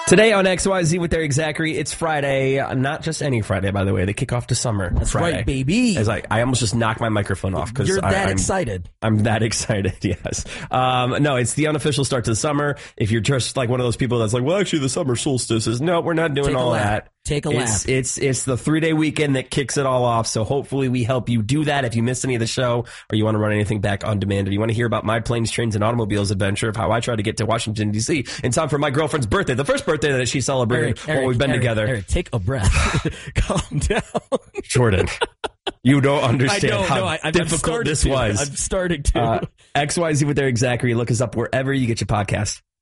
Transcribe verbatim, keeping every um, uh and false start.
Today on X Y Z with Eric Zachary, it's Friday. Not just any Friday, by the way. They kick off to summer. That's Friday. right, baby. As I, I almost just knocked my microphone off because You're that I'm, excited. I'm that excited. Yes. Um, no, it's the unofficial start to the summer. If you're just like one of those people that's like, well, actually, the summer solstice is no, we're not doing Take all a lap. that. Take a it's, lap. It's it's the three day weekend that kicks it all off. So hopefully we help you do that. If you missed any of the show or you want to run anything back on demand, or you want to hear about my planes, trains, and automobiles adventure of how I tried to get to Washington D C in time for my girlfriend's birthday, the first birthday that she celebrated Eric, while Eric, we've been Eric, together. Eric, take a breath. Calm down. Jordan, you don't understand I don't, how no, I, I'm difficult starting this to. was. I'm starting to. Uh, X Y Z with Eric Zachary. Look us up wherever you get your podcast.